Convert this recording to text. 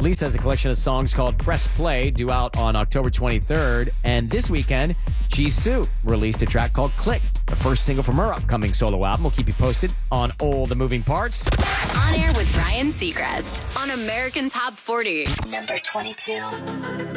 Lisa has a collection of songs called Press Play, due out on October 23rd. And this weekend, Jisoo released a track called Click, the first single from her upcoming solo album. We'll keep you posted on all the moving parts. On Air with Ryan Seacrest on American Top 40. Number 22.